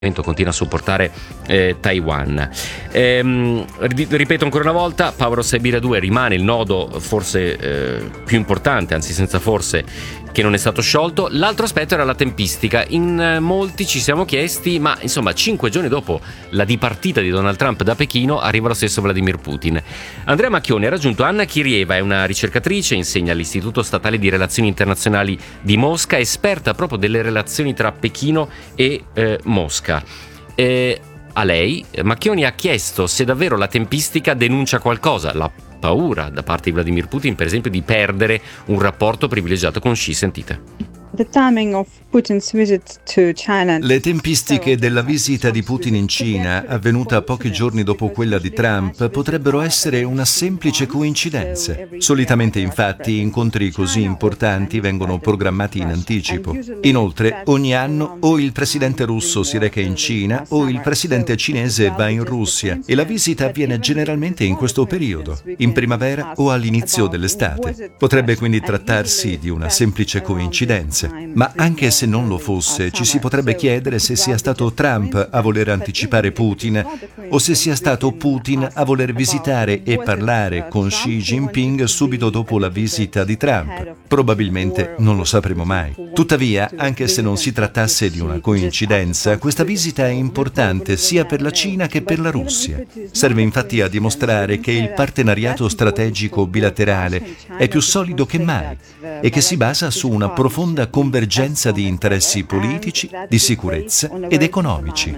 continua a supportare Taiwan. Ripeto ancora una volta, Power of Siberia 2 rimane il nodo forse più importante, anzi senza forse, che non è stato sciolto. L'altro aspetto era la tempistica. In molti ci siamo chiesti, ma insomma 5 giorni dopo la dipartita di Donald Trump da Pechino arriva lo stesso Vladimir Putin. Andrea Macchioni ha raggiunto Anna Chirieva, è una ricercatrice, insegna all'Istituto Statale di Relazioni Internazionali di Mosca, esperta proprio delle relazioni tra Pechino e Mosca. A lei Macchioni ha chiesto se davvero la tempistica denuncia qualcosa, la paura da parte di Vladimir Putin, per esempio, di perdere un rapporto privilegiato con Xi. Sentite. Le tempistiche della visita di Putin in Cina, avvenuta pochi giorni dopo quella di Trump, potrebbero essere una semplice coincidenza. Solitamente, infatti, incontri così importanti vengono programmati in anticipo. Inoltre, ogni anno o il presidente russo si reca in Cina o il presidente cinese va in Russia, e la visita avviene generalmente in questo periodo, in primavera o all'inizio dell'estate. Potrebbe quindi trattarsi di una semplice coincidenza. Ma anche se non lo fosse, ci si potrebbe chiedere se sia stato Trump a voler anticipare Putin o se sia stato Putin a voler visitare e parlare con Xi Jinping subito dopo la visita di Trump. Probabilmente non lo sapremo mai. Tuttavia, anche se non si trattasse di una coincidenza, questa visita è importante sia per la Cina che per la Russia. Serve infatti a dimostrare che il partenariato strategico bilaterale è più solido che mai e che si basa su una profonda convergenza di interessi politici, di sicurezza ed economici.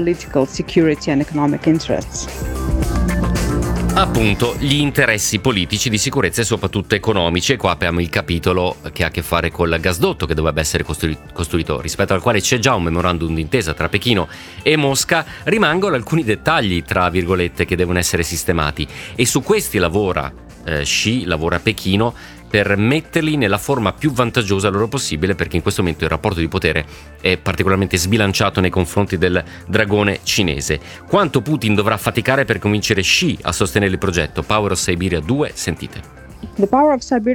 Appunto, gli interessi politici, di sicurezza e soprattutto economici. E qua apriamo il capitolo che ha a che fare col gasdotto che dovrebbe essere costruito, rispetto al quale c'è già un memorandum d'intesa tra Pechino e Mosca. Rimangono alcuni dettagli, tra virgolette, che devono essere sistemati, e su questi lavora Xi, lavora Pechino, per metterli nella forma più vantaggiosa loro possibile, perché in questo momento il rapporto di potere è particolarmente sbilanciato nei confronti del dragone cinese. Quanto Putin dovrà faticare per convincere Xi a sostenere il progetto Power of Siberia 2? Sentite. Il Power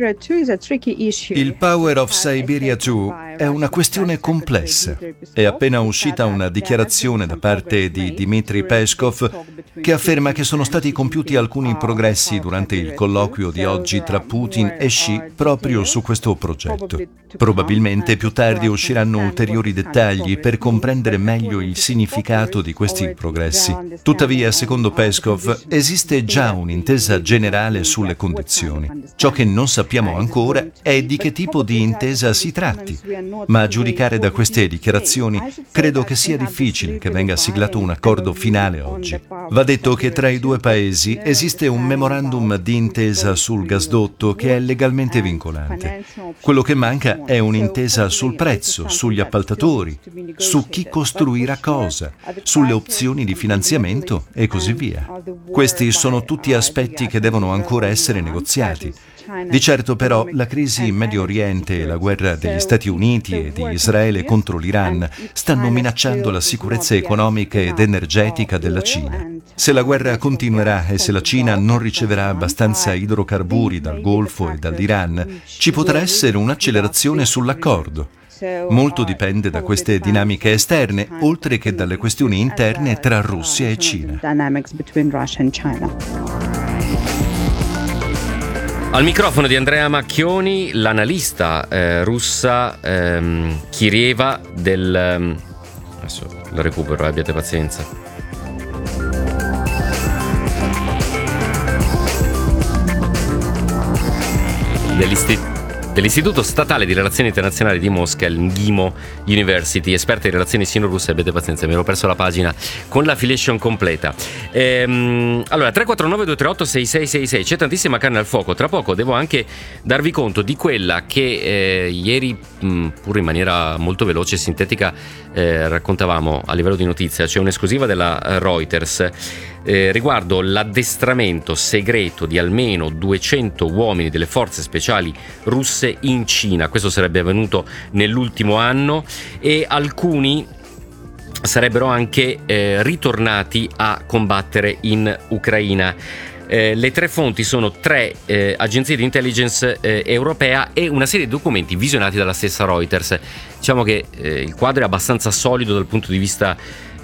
of Siberia 2 è una questione complessa. È appena uscita una dichiarazione da parte di Dmitry Peskov che afferma che sono stati compiuti alcuni progressi durante il colloquio di oggi tra Putin e Xi proprio su questo progetto. Probabilmente più tardi usciranno ulteriori dettagli per comprendere meglio il significato di questi progressi. Tuttavia, secondo Peskov, esiste già un'intesa generale sulle condizioni. Ciò che non sappiamo ancora è di che tipo di intesa si tratti, ma a giudicare da queste dichiarazioni credo che sia difficile che venga siglato un accordo finale oggi. Va detto che tra i due paesi esiste un memorandum di intesa sul gasdotto che è legalmente vincolante. Quello che manca è un'intesa sul prezzo, sugli appaltatori, su chi costruirà cosa, sulle opzioni di finanziamento e così via. Questi sono tutti aspetti che devono ancora essere negoziati. Di certo però la crisi in Medio Oriente e la guerra degli Stati Uniti e di Israele contro l'Iran stanno minacciando la sicurezza economica ed energetica della Cina. Se la guerra continuerà e se la Cina non riceverà abbastanza idrocarburi dal Golfo e dall'Iran, ci potrà essere un'accelerazione sull'accordo. Molto dipende da queste dinamiche esterne, oltre che dalle questioni interne tra Russia e Cina. Al microfono di Andrea Macchioni, l'analista russa Chirieva adesso lo recupero, abbiate pazienza. Dell'Istituto Statale di Relazioni Internazionali di Mosca, il MGIMO University, esperta in relazioni sino-russe. Abbiate pazienza, mi ero perso la pagina con l'affiliation completa. Allora, 349-238-6666, c'è tantissima carne al fuoco. Tra poco devo anche darvi conto di quella che ieri, pur in maniera molto veloce e sintetica, raccontavamo a livello di notizia. C'è un'esclusiva della Reuters riguardo l'addestramento segreto di almeno 200 uomini delle forze speciali russe in Cina. Questo sarebbe avvenuto nell'ultimo anno e alcuni sarebbero anche ritornati a combattere in Ucraina. Le tre fonti sono tre agenzie di intelligence europea e una serie di documenti visionati dalla stessa Reuters. diciamo che il quadro è abbastanza solido dal punto di vista